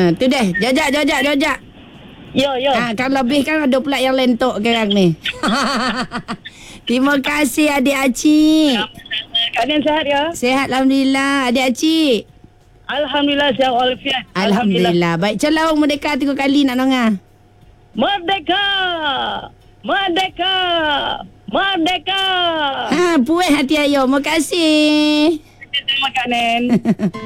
Tu deh. Jajak. Yo. Kalau lebih kan ada pula yang lentok sekarang ni. Terima kasih adik Acik. Keadaan sihat ya? Sehat Alhamdulillah. Adik Acik. Alhamdulillah sihat walafiat. Alhamdulillah. Baik, calon Merdeka 3 kali nak dengar. Merdeka. Puas hati ayo. Terima kasih. Terima kasih Nen.